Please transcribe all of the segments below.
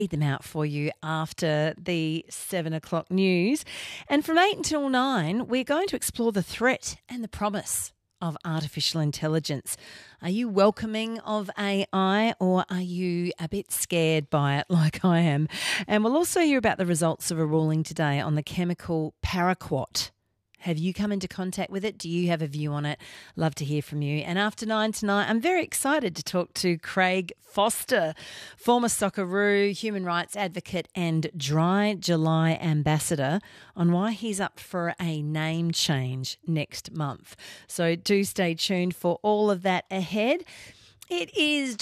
Read them out for you after the 7 o'clock news. And from 8 until 9, we're going to explore the threat and the promise of artificial intelligence. Are you welcoming of AI, or are you a bit scared by it like I am? And we'll also hear about the results of a ruling today on the chemical paraquat. Have you come into contact with it? Do you have a view on it? Love to hear from you. And after 9 tonight, I'm very excited to talk to Craig Foster, former Socceroo, human rights advocate and Dry July ambassador, on why he's up for a name change next month. So do stay tuned for all of that ahead. It is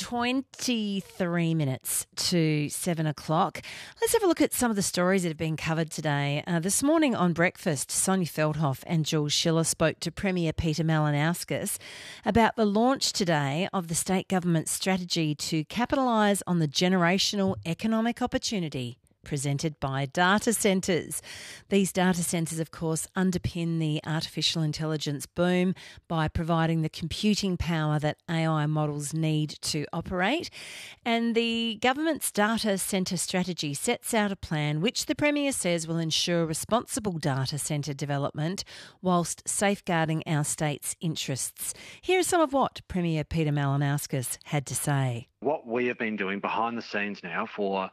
23 minutes to 7 o'clock. Let's have a look at some of the stories that have been covered today. This morning on Breakfast, Sonia Feldhoff and Jules Schiller spoke to Premier Peter Malinauskas about the launch today of the state government's strategy to capitalise on the generational economic opportunity presented by data centres. These data centres, of course, underpin the artificial intelligence boom by providing the computing power that AI models need to operate. And the government's data centre strategy sets out a plan which the Premier says will ensure responsible data centre development whilst safeguarding our state's interests. Here is some of what Premier Peter Malinauskas had to say. What we have been doing behind the scenes now for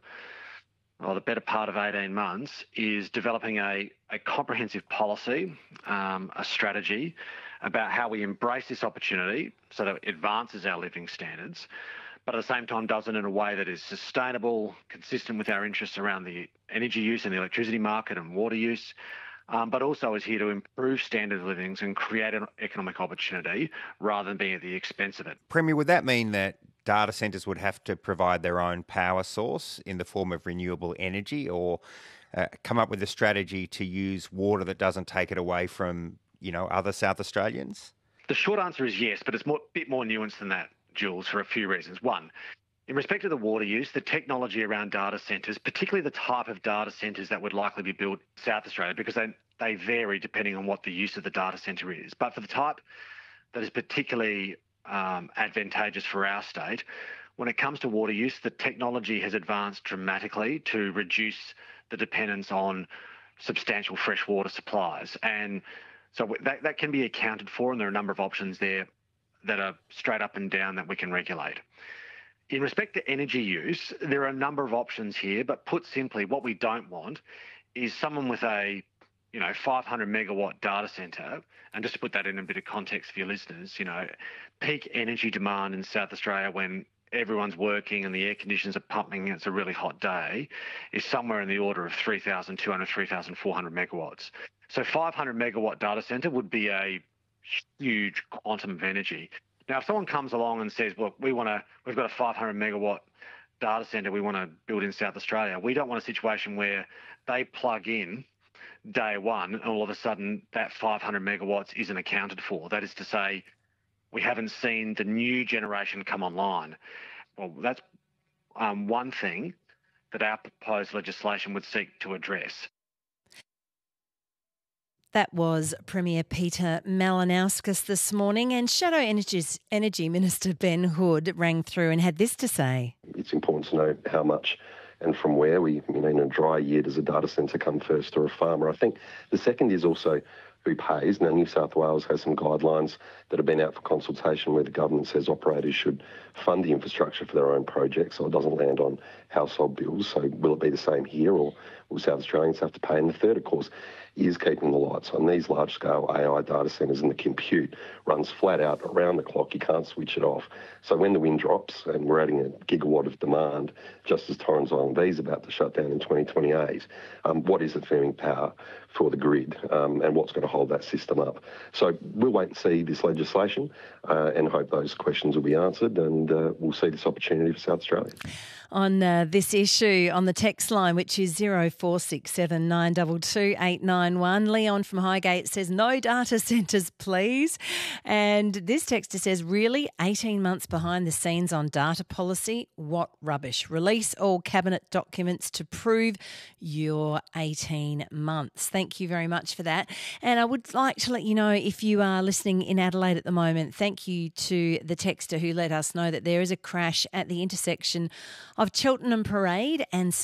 the better part of 18 months is developing a comprehensive policy, a strategy about how we embrace this opportunity so that it advances our living standards, but at the same time does it in a way that is sustainable, consistent with our interests around the energy use and the electricity market and water use, but also is here to improve standard of living and create an economic opportunity rather than being at the expense of it. Premier, would that mean that data centres would have to provide their own power source in the form of renewable energy, or come up with a strategy to use water that doesn't take it away from, other South Australians? The short answer is yes, but it's a bit more nuanced than that, Jules, for a few reasons. One, in respect to the water use, the technology around data centres, particularly the type of data centres that would likely be built in South Australia, because they vary depending on what the use of the data centre is. But for the type that is particularly advantageous for our state, when it comes to water use, the technology has advanced dramatically to reduce the dependence on substantial freshwater supplies. And so that can be accounted for, and there are a number of options there that are straight up and down that we can regulate. In respect to energy use, there are a number of options here, but put simply, what we don't want is someone with a 500 megawatt data centre, and just to put that in a bit of context for your listeners, peak energy demand in South Australia when everyone's working and the air conditions are pumping and it's a really hot day is somewhere in the order of 3,200, 3,400 megawatts. So 500 megawatt data centre would be a huge quantum of energy. Now, if someone comes along and says, look, we've got a 500 megawatt data centre we want to build in South Australia, we don't want a situation where they plug in day one and all of a sudden that 500 megawatts isn't accounted for. That is to say, we haven't seen the new generation come online. Well, that's one thing that our proposed legislation would seek to address. That was Premier Peter Malinauskas this morning, and Shadow Energy Minister Ben Hood rang through and had this to say. It's important to know how much and from where in a dry year does a data centre come first, or a farmer. I think the second is also who pays. Now, New South Wales has some guidelines that have been out for consultation where the government says operators should fund the infrastructure for their own projects, so it doesn't land on household bills. So will it be the same here, or will South Australians have to pay? And the third, of course, is keeping the lights on. These large-scale AI data centres, and the compute runs flat out around the clock. You can't switch it off. So when the wind drops and we're adding a gigawatt of demand, just as Torrens Island B is about to shut down in 2028, what is the firming power for the grid, and what's going to hold that system up? So we'll wait and see this legislation and hope those questions will be answered, and we'll see this opportunity for South Australia. On this issue on the text line, which is 0467 922 891. Leon from Highgate says, no data centres, please. And this texter says, really? 18 months behind the scenes on data policy? What rubbish. Release all cabinet documents to prove your 18 months. Thank you very much for that. And I would like to let you know, if you are listening in Adelaide at the moment, thank you to the texter who let us know that there is a crash at the intersection of of Cheltenham Parade and